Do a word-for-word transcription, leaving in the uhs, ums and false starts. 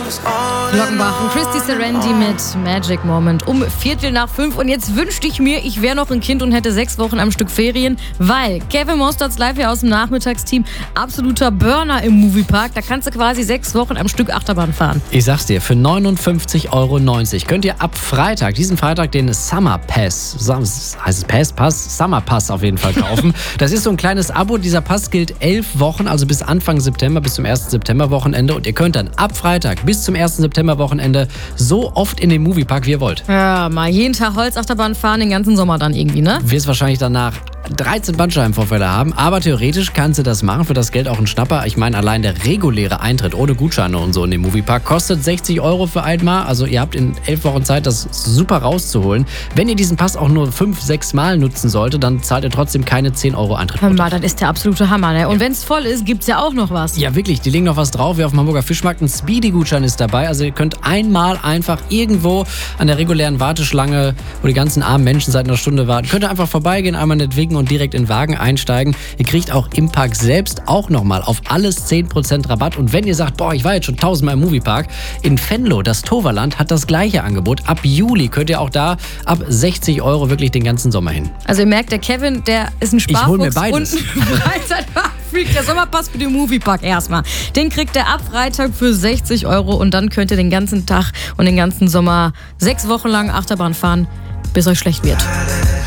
Glockenbach und Christy Serendi mit Magic Moment um Viertel nach fünf. Und jetzt wünschte ich mir, ich wäre noch ein Kind und hätte sechs Wochen am Stück Ferien, weil Kevin Mostert's live hier aus dem Nachmittagsteam, absoluter Burner im Moviepark. Da kannst du quasi sechs Wochen am Stück Achterbahn fahren. Ich sag's dir, für neunundfünfzig Euro neunzig könnt ihr ab Freitag, diesen Freitag, den Summer Pass, heißt es Pass, Pass? Summer Pass auf jeden Fall kaufen. Das ist so ein kleines Abo. Dieser Pass gilt elf Wochen, also bis Anfang September, bis zum ersten September-Wochenende. Und ihr könnt dann ab Freitag bis zum ersten September-Wochenende so oft in den Moviepark, wie ihr wollt. Ja, mal jeden Tag Holzachterbahn fahren, den ganzen Sommer dann irgendwie, ne? Wirst wahrscheinlich danach dreizehn Bandscheibenvorfälle haben, aber theoretisch kannst du das machen, für das Geld auch ein Schnapper. Ich meine, allein der reguläre Eintritt ohne Gutscheine und so in den Moviepark kostet sechzig Euro für einmal. Also ihr habt in elf Wochen Zeit, das super rauszuholen. Wenn ihr diesen Pass auch nur fünf, sechs Mal nutzen solltet, dann zahlt ihr trotzdem keine zehn Euro Eintritt. Hör mal, das ist der absolute Hammer, ne? Und ja. Wenn es voll ist, gibt's ja auch noch was. Ja, wirklich, die legen noch was drauf, wie auf dem Hamburger Fischmarkt. Ein Speedy-Gutschein ist dabei. Also ihr könnt einmal einfach irgendwo an der regulären Warteschlange, wo die ganzen armen Menschen seit einer Stunde warten, könnt ihr einfach vorbeigehen, einmal nicht winken und direkt in den Wagen einsteigen. Ihr kriegt auch im Park selbst auch nochmal auf alles zehn Prozent Rabatt. Und wenn ihr sagt, boah, ich war jetzt schon tausendmal im Moviepark, in Venlo, das Toverland, hat das gleiche Angebot. Ab Juli könnt ihr auch da ab sechzig Euro wirklich den ganzen Sommer hin. Also ihr merkt, der Kevin, der ist ein Sparfuchs ich hol mir beides. und ein Freizeitpark-Freak. Der Sommerpass für den Moviepark erstmal. Den kriegt er ab Freitag für sechzig Euro und dann könnt ihr den ganzen Tag und den ganzen Sommer sechs Wochen lang Achterbahn fahren, bis euch schlecht wird.